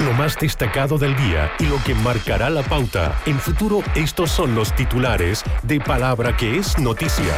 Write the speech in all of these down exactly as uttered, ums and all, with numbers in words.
Lo más destacado del día y lo que marcará la pauta. En Futuro, estos son los titulares de Palabra que es noticia.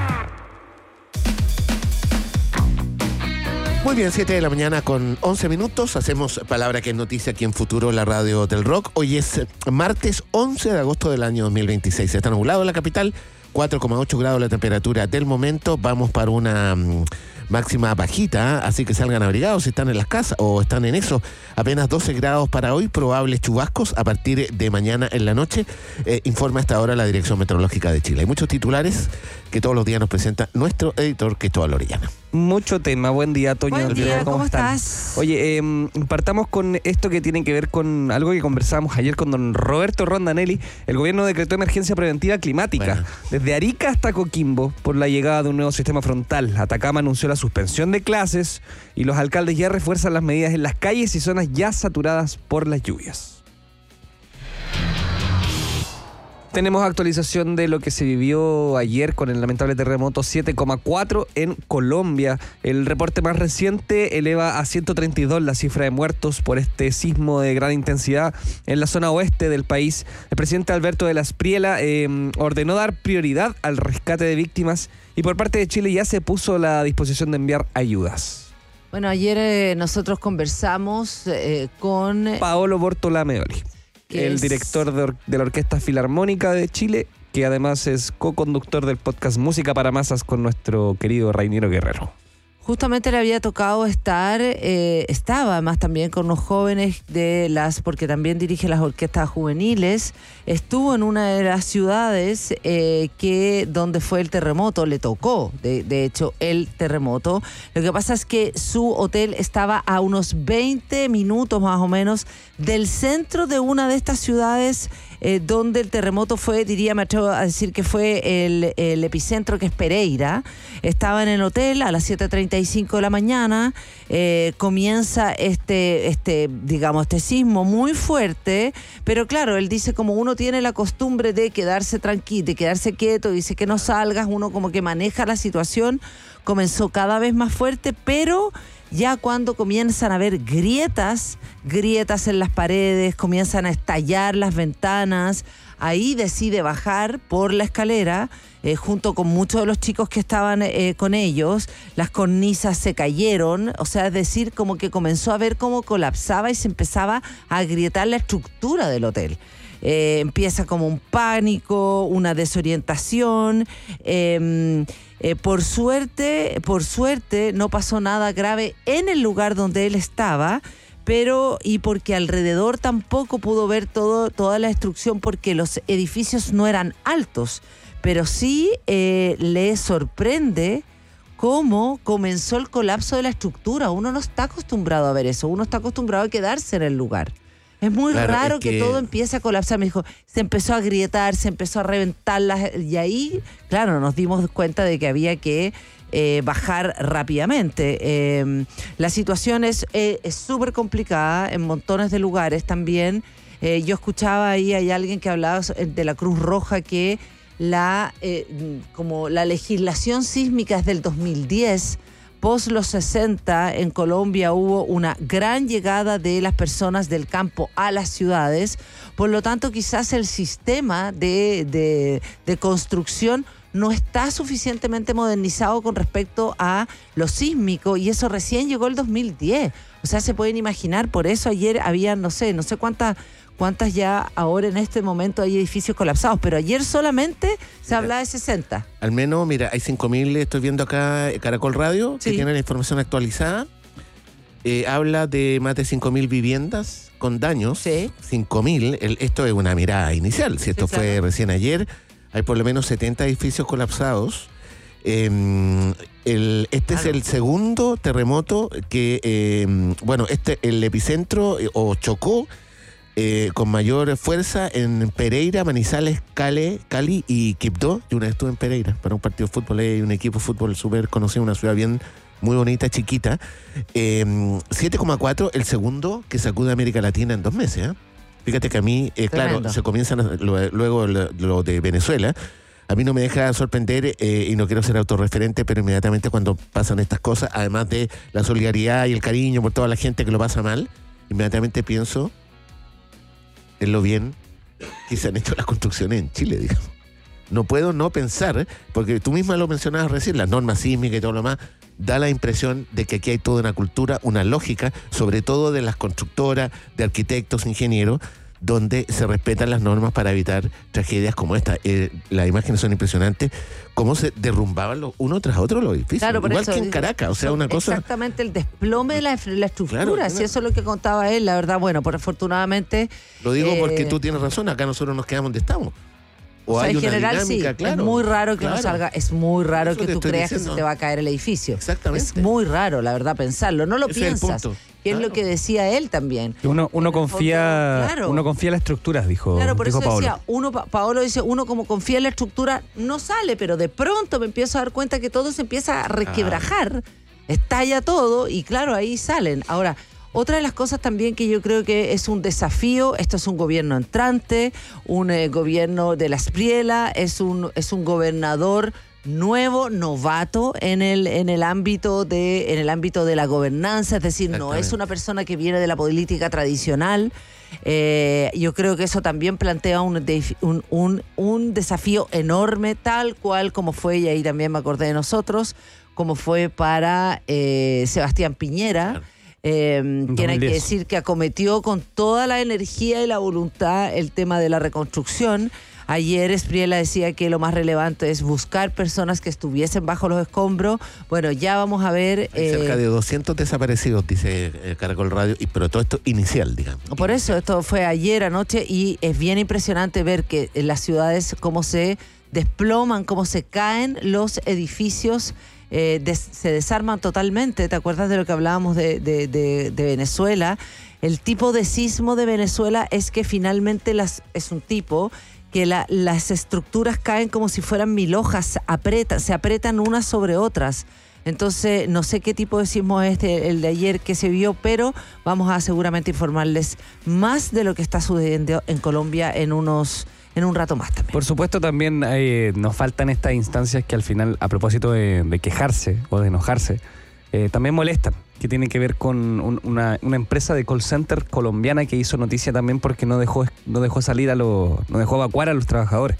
Muy bien, siete de la mañana con once minutos. Hacemos Palabra que es noticia aquí en Futuro, la radio del rock. Hoy es martes once de agosto del año dos mil veintiséis. Está nublado en la capital, cuatro coma ocho grados la temperatura del momento. Vamos para una um, máxima bajita, así que salgan abrigados si están en las casas o están en eso. Apenas doce grados para hoy, probables chubascos a partir de mañana en la noche. Eh, informa hasta ahora la Dirección Meteorológica de Chile. Hay muchos titulares que todos los días nos presenta nuestro editor Cristóbal Orellana. Mucho tema. Buen día, Toño. Buen día, ¿cómo, ¿Cómo estás? Oye, eh, partamos con esto que tiene que ver con algo que conversábamos ayer con don Roberto Rondanelli. El gobierno decretó emergencia preventiva climática bueno. desde Arica hasta Coquimbo por la llegada de un nuevo sistema frontal. Atacama anunció la suspensión de clases y los alcaldes ya refuerzan las medidas en las calles y zonas ya saturadas por las lluvias. Tenemos actualización de lo que se vivió ayer con el lamentable terremoto siete coma cuatro en Colombia. El reporte más reciente eleva a ciento treinta y dos la cifra de muertos por este sismo de gran intensidad en la zona oeste del país. El presidente Alberto de la Espriella eh, ordenó dar prioridad al rescate de víctimas y por parte de Chile ya se puso a la disposición de enviar ayudas. Bueno, ayer eh, nosotros conversamos eh, con Paolo Bortolameoli, el es... director de, or- de la Orquesta Filarmónica de Chile, que además es co-conductor del podcast Música para Masas con nuestro querido Rainiero Guerrero. Justamente le había tocado estar, eh, estaba además también con unos jóvenes de las, porque también dirige las orquestas juveniles, estuvo en una de las ciudades eh, que donde fue el terremoto, le tocó de, de hecho el terremoto. Lo que pasa es que su hotel estaba a unos veinte minutos más o menos del centro de una de estas ciudades eh, donde el terremoto fue, diría, me atrevo a decir que fue el, el epicentro, que es Pereira. Estaba en el hotel a las siete treinta y cinco de la mañana, eh, comienza este, este, digamos, este sismo muy fuerte, pero claro, él dice como uno tiene la costumbre de quedarse tranquilo, de quedarse quieto, dice que no salgas, uno como que maneja la situación, comenzó cada vez más fuerte, pero ya cuando comienzan a haber grietas, grietas en las paredes, comienzan a estallar las ventanas, ahí decide bajar por la escalera, eh, junto con muchos de los chicos que estaban eh, con ellos. Las cornisas se cayeron, o sea, es decir, como que comenzó a ver cómo colapsaba y se empezaba a agrietar la estructura del hotel. Eh, empieza como un pánico, una desorientación. Eh, eh, por suerte, por suerte no pasó nada grave en el lugar donde él estaba, pero y porque alrededor tampoco pudo ver todo, toda la destrucción porque los edificios no eran altos, pero sí eh, le sorprende cómo comenzó el colapso de la estructura. Uno no está acostumbrado a ver eso, uno está acostumbrado a quedarse en el lugar. Es muy claro, raro es que... que todo empiece a colapsar. Me dijo, se empezó a agrietar, se empezó a reventar las... Y ahí, claro, nos dimos cuenta de que había que eh, bajar rápidamente. Eh, la situación es eh, es súper complicada en montones de lugares también. Eh, yo escuchaba ahí, hay alguien que hablaba de la Cruz Roja, que la, eh, como la legislación sísmica es del dos mil diez. Post los sesenta, en Colombia hubo una gran llegada de las personas del campo a las ciudades, por lo tanto quizás el sistema de, de, de construcción no está suficientemente modernizado con respecto a lo sísmico, y eso recién llegó el dos mil diez. O sea, se pueden imaginar, por eso ayer había, no sé, no sé cuántas... cuántas ya ahora en este momento hay edificios colapsados, pero ayer solamente se mira, hablaba de sesenta. Al menos, mira, hay cinco mil, estoy viendo acá Caracol Radio, sí, que tiene la información actualizada. Eh, habla de más de cinco mil viviendas con daños. Sí. cinco mil, el, esto es una mirada inicial, si esto sí, fue claro. recién ayer, hay por lo menos setenta edificios colapsados. Eh, el, este claro. es el segundo terremoto que, eh, bueno, este el epicentro eh, o chocó Eh, con mayor fuerza en Pereira, Manizales, Cali, Cali y Quibdó. Yo una vez estuve en Pereira para un partido de fútbol, hay un equipo de fútbol súper conocido, una ciudad bien, muy bonita, chiquita. Eh, siete coma cuatro, el segundo que sacude a América Latina en dos meses. ¿eh? Fíjate que a mí, eh, claro, se comienzan a, lo, luego lo, lo de Venezuela. A mí no me deja sorprender, eh, y no quiero ser autorreferente, pero inmediatamente cuando pasan estas cosas, además de la solidaridad y el cariño por toda la gente que lo pasa mal, inmediatamente pienso en lo bien que se han hecho las construcciones en Chile, digamos. No puedo no pensar, porque tú misma lo mencionabas recién, las normas sísmicas y todo lo demás, da la impresión de que aquí hay toda una cultura, una lógica, sobre todo de las constructoras, de arquitectos, ingenieros, donde se respetan las normas para evitar tragedias como esta. Eh, las imágenes son impresionantes, cómo se derrumbaban los, uno tras otro los edificios, claro, igual eso, que en Caracas, o sea, una cosa... Exactamente, el desplome de la, la estructura, Claro, claro. si eso es lo que contaba él, la verdad, bueno, por afortunadamente... Lo digo eh, porque tú tienes razón, acá nosotros nos quedamos donde estamos. O, o sea, hay en una general dinámica, sí, claro. es muy raro que claro. no salga, es muy raro Eso que te tú estoy creas diciendo. que se te va a caer el edificio. Exactamente. Es muy raro, la verdad, pensarlo. No lo Ese es el piensas. punto. Que es Claro. lo que decía él también. Uno, uno En el confía, fondo, claro. uno confía en las estructuras, dijo, Claro, por dijo eso Paolo. decía, uno, Pa- Paolo dice, uno como confía en la estructura, no sale, pero de pronto me empiezo a dar cuenta que todo se empieza a resquebrajar, estalla todo y claro, ahí salen. Ahora, otra de las cosas también que yo creo que es un desafío, esto es un gobierno entrante, un eh, gobierno de la Espriela, es un, es un gobernador nuevo, novato en el en el ámbito de en el ámbito de la gobernanza, es decir, no es una persona que viene de la política tradicional. Eh, yo creo que eso también plantea un, un, un, un desafío enorme, tal cual como fue, y ahí también me acordé de nosotros, como fue para eh, Sebastián Piñera. Claro. Eh, quien hay que dos mil diez. decir que acometió con toda la energía y la voluntad el tema de la reconstrucción. Ayer Espriella decía que lo más relevante es buscar personas que estuviesen bajo los escombros. Bueno, ya vamos a ver... Hay eh, cerca de doscientos desaparecidos, dice eh, Caracol Radio, y, pero todo esto inicial, digamos. Por eso, esto fue ayer anoche y es bien impresionante ver que en las ciudades cómo se desploman, cómo se caen los edificios, eh, des, se desarman totalmente. ¿Te acuerdas de lo que hablábamos de, de, de, de Venezuela? El tipo de sismo de Venezuela es que finalmente las, es un tipo... que la, las estructuras caen como si fueran mil hojas, apretan, se apretan unas sobre otras. Entonces, no sé qué tipo de sismo es este, el de ayer que se vio, pero vamos a seguramente informarles más de lo que está sucediendo en Colombia en unos en un rato más también. Por supuesto, también eh, nos faltan estas instancias que al final, a propósito de, de quejarse o de enojarse, eh, también molestan, que tiene que ver con un, una, una empresa de call center colombiana que hizo noticia también porque no dejó, no dejó salir a los, no dejó evacuar a los trabajadores.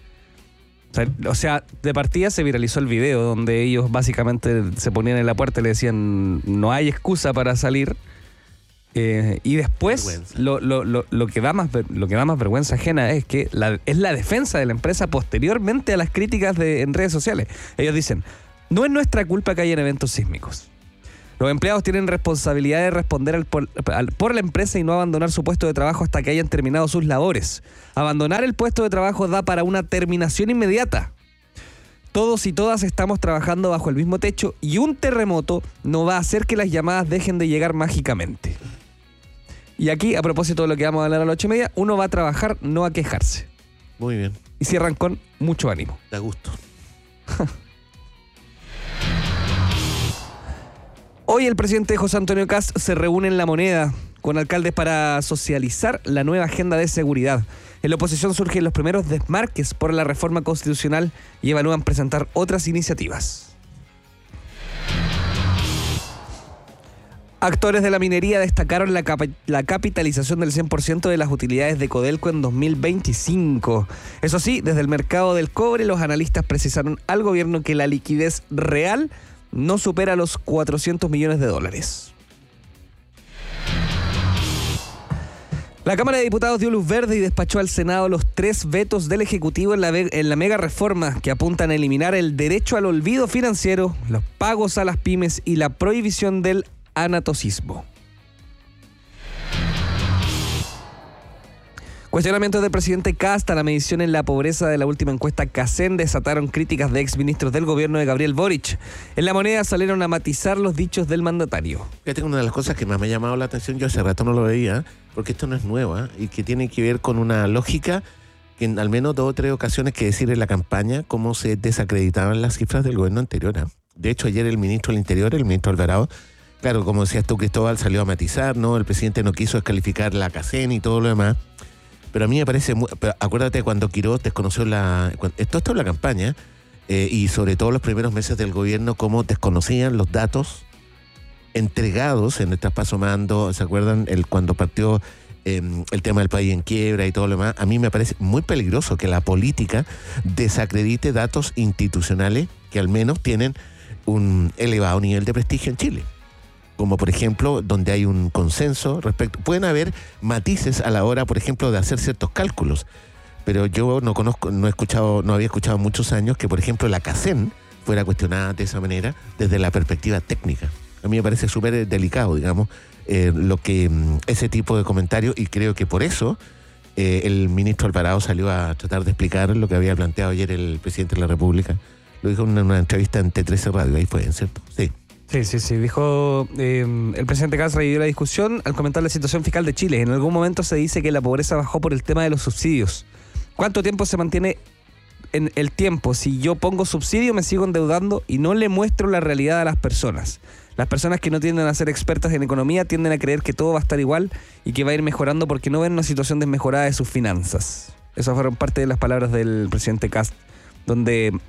O sea, o sea, de partida se viralizó el video donde ellos básicamente se ponían en la puerta y le decían no hay excusa para salir. Eh, y después lo, lo, lo, lo, que da más, lo que da más vergüenza ajena es que la, es la defensa de la empresa posteriormente a las críticas de, en redes sociales. Ellos dicen, no es nuestra culpa que hayan eventos sísmicos. Los empleados tienen responsabilidad de responder al por, al, por la empresa y no abandonar su puesto de trabajo hasta que hayan terminado sus labores. Abandonar el puesto de trabajo da para una terminación inmediata. Todos y todas estamos trabajando bajo el mismo techo y un terremoto no va a hacer que las llamadas dejen de llegar mágicamente. Y aquí, a propósito de lo que vamos a hablar a las ocho y media, uno va a trabajar, no a quejarse. Muy bien. Y cierran con mucho ánimo. Da gusto. Hoy el presidente José Antonio Kast se reúne en La Moneda con alcaldes para socializar la nueva agenda de seguridad. En la oposición surgen los primeros desmarques por la reforma constitucional y evalúan presentar otras iniciativas. Actores de la minería destacaron la, cap- la capitalización del cien por ciento de las utilidades de Codelco en dos mil veinticinco. Eso sí, desde el mercado del cobre, los analistas precisaron al gobierno que la liquidez real no supera los cuatrocientos millones de dólares. La Cámara de Diputados dio luz verde y despachó al Senado los tres vetos del Ejecutivo en la, en la mega reforma que apuntan a eliminar el derecho al olvido financiero, los pagos a las pymes y la prohibición del anatocismo. Cuestionamientos del presidente Kast a la medición en la pobreza de la última encuesta CACEN desataron críticas de exministros del gobierno de Gabriel Boric. En La Moneda salieron a matizar los dichos del mandatario. Fíjate, una de las cosas que más me ha llamado la atención, yo hace rato no lo veía, porque esto no es nueva y que tiene que ver con una lógica que en al menos dos o tres ocasiones que decir en la campaña cómo se desacreditaban las cifras del gobierno anterior. De hecho, ayer el ministro del Interior, el ministro Alvarado, claro, como decías tú, Cristóbal, salió a matizar, ¿no? El presidente no quiso descalificar la CACEN y todo lo demás. Pero a mí me parece, muy, pero acuérdate cuando Quirós desconoció la... Cuando, esto, esto es la campaña, eh, y sobre todo los primeros meses del gobierno, cómo desconocían los datos entregados en el traspaso mando, ¿se acuerdan? El, cuando partió eh, el tema del país en quiebra y todo lo demás, a mí me parece muy peligroso que la política desacredite datos institucionales que al menos tienen un elevado nivel de prestigio en Chile. Como por ejemplo, donde hay un consenso respecto... Pueden haber matices a la hora, por ejemplo, de hacer ciertos cálculos, pero yo no conozco, no he escuchado, no había escuchado muchos años que, por ejemplo, la CACEN fuera cuestionada de esa manera desde la perspectiva técnica. A mí me parece súper delicado, digamos, eh, lo que ese tipo de comentarios, y creo que por eso eh, el ministro Alvarado salió a tratar de explicar lo que había planteado ayer el presidente de la República. Lo dijo en una, una entrevista en T trece Radio, ahí fue, ¿cierto? Sí. Sí, sí, sí. Dijo, eh, el presidente Kast revivió la discusión al comentar la situación fiscal de Chile. En algún momento se dice que la pobreza bajó por el tema de los subsidios. ¿Cuánto tiempo se mantiene en el tiempo? Si yo pongo subsidio me sigo endeudando y no le muestro la realidad a las personas. Las personas que no tienden a ser expertas en economía tienden a creer que todo va a estar igual y que va a ir mejorando porque no ven una situación desmejorada de sus finanzas. Esas fueron parte de las palabras del presidente Kast, donde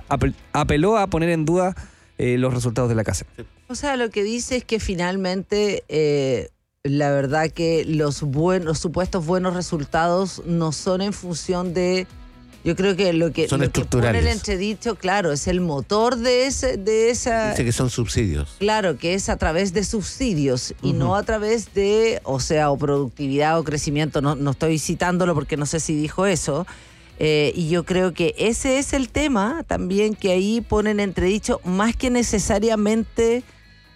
apeló a poner en duda Eh, los resultados de la CACEN. O sea, lo que dice es que finalmente eh, la verdad que los buenos, los supuestos buenos resultados no son en función de, yo creo que lo que, son lo que estructurales. pone el entredicho, claro, es el motor de ese, de esa. Dice que son subsidios. Claro, que es a través de subsidios y uh-huh. no a través de, o sea, o productividad o crecimiento. No, no estoy citándolo porque no sé si dijo eso. Eh, y yo creo que ese es el tema también que ahí ponen entredicho, más que necesariamente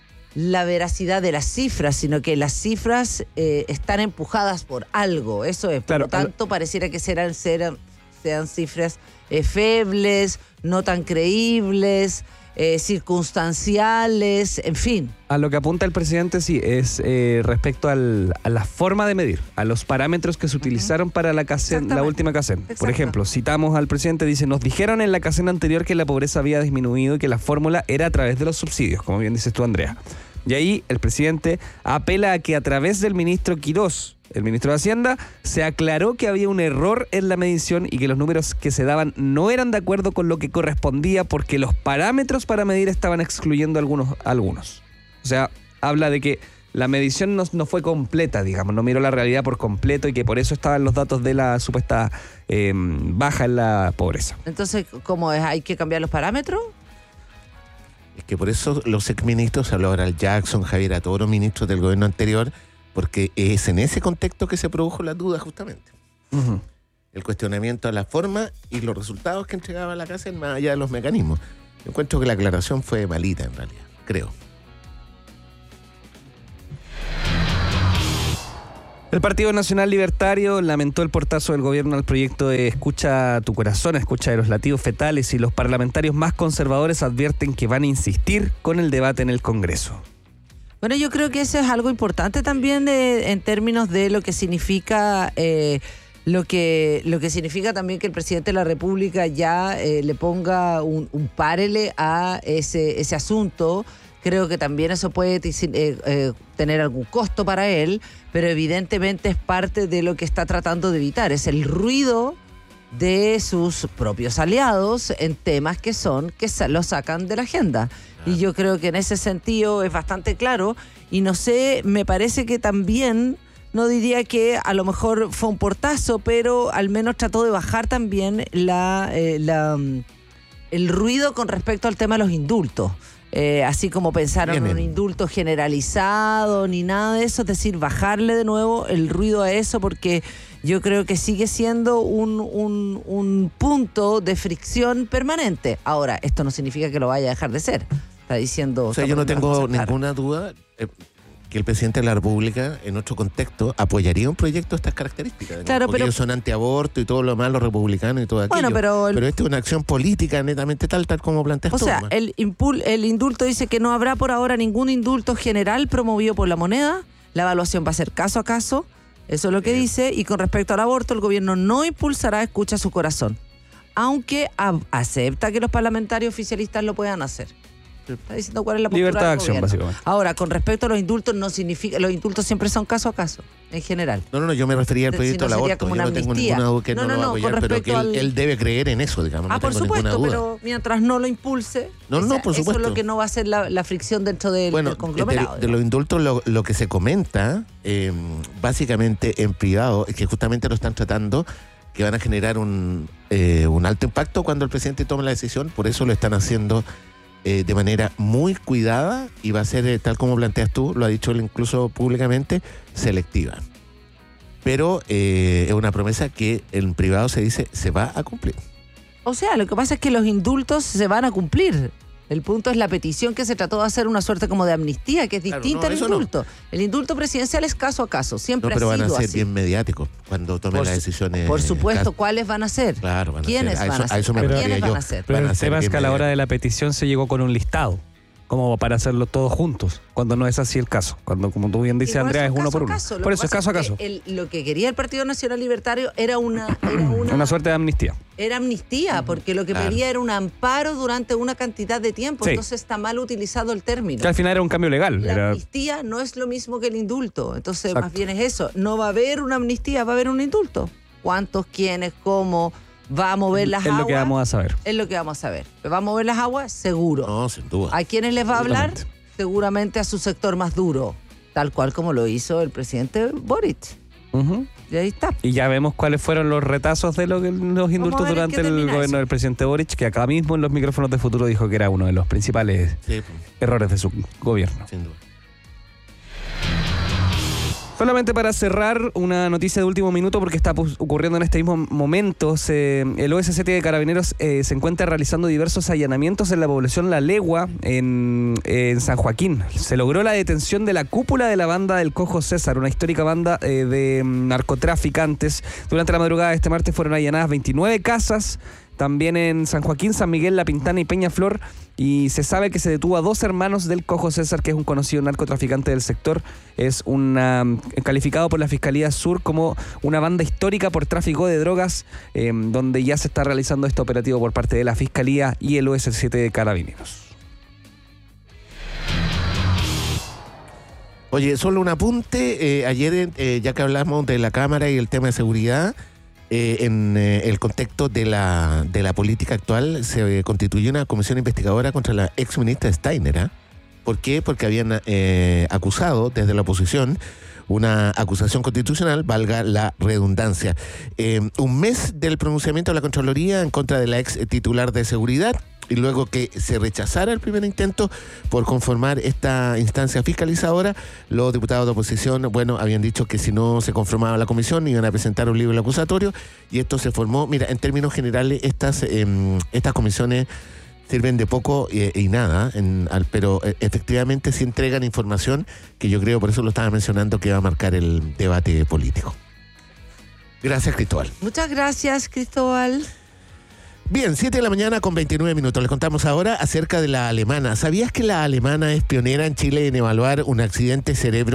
la veracidad de las cifras, sino que las cifras eh, están empujadas por algo. Eso es, claro, por lo tanto, pareciera que serán, serán, sean cifras eh, febles, no tan creíbles, eh, circunstanciales, en fin. A lo que apunta el presidente, sí, es eh, respecto al, a la forma de medir, a los parámetros que se utilizaron uh-huh. para la CACEN, la última CACEN. Exacto. Por ejemplo, citamos al presidente, dice, nos dijeron en la CACEN anterior que la pobreza había disminuido y que la fórmula era a través de los subsidios, como bien dices tú, Andrea. Y ahí el presidente apela a que a través del ministro Quirós, el ministro de Hacienda, se aclaró que había un error en la medición y que los números que se daban no eran de acuerdo con lo que correspondía porque los parámetros para medir estaban excluyendo algunos. algunos. O sea, habla de que la medición no, no fue completa, digamos, no miró la realidad por completo y que por eso estaban los datos de la supuesta eh, baja en la pobreza. Entonces, ¿cómo es? ¿Hay que cambiar los parámetros? Es que por eso los exministros, Laura Jackson, Javier Atoro, ministros del gobierno anterior, porque es en ese contexto que se produjo la duda justamente. Uh-huh. El cuestionamiento a la forma y los resultados que entregaba la CACEN más allá de los mecanismos. Yo encuentro que la aclaración fue malita en realidad, creo. El Partido Nacional Libertario lamentó el portazo del gobierno al proyecto de Escucha tu corazón, escucha de los latidos fetales, y los parlamentarios más conservadores advierten que van a insistir con el debate en el Congreso. Bueno, yo creo que eso es algo importante también de, en términos de lo que significa eh, lo que lo que significa también que el presidente de la República ya eh, le ponga un, un párele a ese, ese asunto. Creo que también eso puede eh, eh, tener algún costo para él, pero evidentemente es parte de lo que está tratando de evitar. Es el ruido de sus propios aliados en temas que son que lo sacan de la agenda. Y yo creo que en ese sentido es bastante claro. Y no sé, me parece que también, no diría que a lo mejor fue un portazo, pero al menos trató de bajar también la, eh, la el ruido con respecto al tema de los indultos. Eh, así como pensaron en un indulto generalizado ni nada de eso, es decir, bajarle de nuevo el ruido a eso, porque yo creo que sigue siendo un, un, un punto de fricción permanente. Ahora, esto no significa que lo vaya a dejar de ser. Está diciendo... O sea, yo no tengo ninguna duda eh, que el presidente de la República, en otro contexto, apoyaría un proyecto de estas características. Claro, porque pero, ellos son antiaborto y todo lo demás, los republicanos y todo aquello. Bueno, pero... El, pero esta es una acción política netamente tal, tal como planteas tú. O sea, el, impul, el indulto dice que no habrá por ahora ningún indulto general promovido por la moneda. La evaluación va a ser caso a caso. Eso es lo que Bien. dice. Y con respecto al aborto, el gobierno no impulsará Escucha su corazón, aunque a, acepta que los parlamentarios oficialistas lo puedan hacer. Está diciendo cuál es la postura Libertad de del acción, gobierno. básicamente. Ahora, con respecto a los indultos, no significa, los indultos siempre son caso a caso, en general. No, no, no, yo me refería al Si proyecto no, del sería aborto. como Yo una no tengo amnistía. ninguna duda que No, no, no, lo va a no, apoyar, con pero que él, respecto al- él debe creer en eso, digamos. Ah, no por tengo ninguna supuesto, duda. pero mientras no lo impulse, No, no, esa- por eso supuesto. es lo que no va a ser la, la fricción dentro del, Bueno, del conglomerado. de, de los indultos lo, lo que se comenta, eh, básicamente en privado, es que justamente lo están tratando, que van a generar un, eh, un alto impacto cuando el presidente tome la decisión, por eso lo están haciendo eh, de manera muy cuidada y va a ser, eh, tal como planteas tú, lo ha dicho él incluso públicamente, selectiva. Pero eh, es una promesa que en privado se dice se va a cumplir. O sea, lo que pasa es que los indultos se van a cumplir. El punto es la petición que se trató de hacer una suerte como de amnistía, que es Claro, distinta no, al eso no. indulto. El indulto presidencial es caso a caso, siempre No, pero ha van a sido ser así. bien mediáticos cuando tomen Por las su- decisiones. Por supuesto, Cas- ¿cuáles van a ser? Claro, van a ¿Quiénes ser. van eso, a ser? eso me Pero- refería ¿Quiénes yo. van a ser? Pero Van a el ser tema es bien que a la hora mediáticos. de la petición se llegó con un listado, como para hacerlo todos juntos, cuando no es así el caso. Cuando, como tú bien dices, Igual Andrea, es son uno caso por a uno. caso. Lo Por que eso es pasa caso a que caso. el- lo que quería el Partido Nacional Libertario era una, era una, Una suerte de amnistía. era amnistía, porque lo que Claro. pedía era un amparo durante una cantidad de tiempo. Sí. Entonces está mal utilizado el término. Que al final era un cambio legal. La Era, amnistía no es lo mismo que el indulto. Entonces, Exacto. más bien es eso. No va a haber una amnistía, va a haber un indulto. ¿Cuántos, quiénes, cómo va a mover las es aguas? lo que vamos a saber. Es lo que vamos a ver. ¿Va a mover las aguas? Seguro. No, sin duda. ¿A quiénes les va a hablar? Seguramente. Seguramente a su sector más duro. Tal cual como lo hizo el presidente Boric. Ujú. Y ahí está. Y ya vemos cuáles fueron los retazos de lo que- los indultos ver en durante qué el termina gobierno eso. del presidente Boric, que acá mismo en los micrófonos de Futuro dijo que era uno de los principales Sí, errores de su gobierno. sin duda. Solamente para cerrar, una noticia de último minuto, porque está pues, ocurriendo en este mismo momento. Se- el O S C T de Carabineros eh, se encuentra realizando diversos allanamientos en la población La Legua, en, en San Joaquín. Se logró la detención de la cúpula de la banda del Cojo César, una histórica banda eh, de mm, narcotraficantes. Durante la madrugada de este martes fueron allanadas veintinueve casas, también en San Joaquín, San Miguel, La Pintana y Peñaflor, y se sabe que se detuvo a dos hermanos del Cojo César, que es un conocido narcotraficante del sector. Es una, calificado por la Fiscalía Sur como una banda histórica por tráfico de drogas, eh, donde ya se está realizando este operativo por parte de la Fiscalía y el O S C T de Carabineros. Oye, solo un apunte. Eh, ayer, eh, ya que hablamos de la Cámara y el tema de seguridad, eh, en eh, el contexto de la, de la política actual, se constituyó una comisión investigadora contra la ex ministra Steiner. ¿Ah? ¿Por qué? Porque habían eh, acusado desde la oposición una acusación constitucional, valga la redundancia. Eh, un mes del pronunciamiento de la Contraloría en contra de la ex titular de seguridad, y luego que se rechazara el primer intento por conformar esta instancia fiscalizadora, los diputados de oposición, bueno, habían dicho que si no se conformaba la comisión iban a presentar un libro acusatorio, y esto se formó. Mira, en términos generales, estas, eh, estas comisiones sirven de poco y, y nada, en, al, pero eh, efectivamente sí entregan información que yo creo, por eso lo estaba mencionando, que va a marcar el debate político. Gracias, Cristóbal. Muchas gracias, Cristóbal. Bien, siete de la mañana con veintinueve minutos. Les contamos ahora acerca de la alemana. ¿Sabías que la alemana es pionera en Chile en evaluar un accidente cerebro